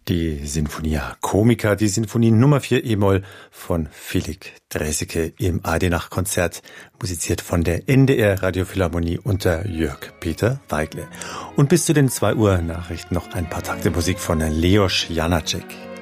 Die Sinfonia Comica, die Sinfonie Nummer 4 E-Moll von Philipp Draeseke im ARD-Nachtkonzert, musiziert von der NDR Radiophilharmonie unter Jörg Peter Weigle. Und bis zu den 2 Uhr Nachrichten noch ein paar Takte Musik von Leos Janáček.